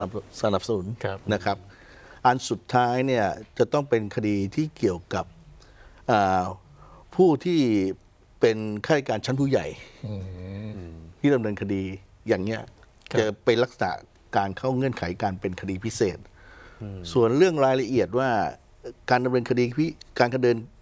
สนับสนุนนะครับอันสุดท้ายเนี่ยจะต้องเป็นคดีที่เกี่ยวกับผู้ที่เป็นข้าราชการชั้นผู้ใหญ่ที่ดำเนินคดีอย่างเงี้ยจะเป็นลักษณะการเข้าเงื่อนไขการเป็นคดีพิเศษส่วนเรื่องรายละเอียดว่าการดำเนินคดีการ